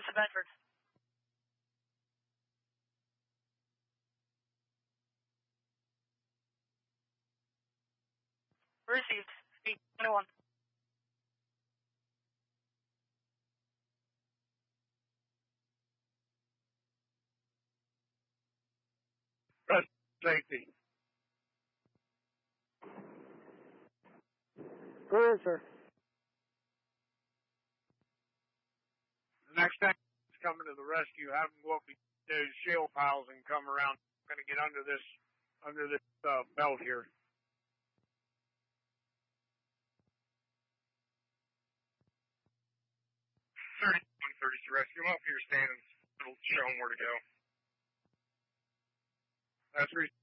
to Bedford. Received. Speed 21. Press safety. Where is her? The next time is coming to the rescue, have them go up those shale piles and come around. I'm going to get under this belt here. 3130's the rescue. I'm up here standing. It'll show them where to go. That's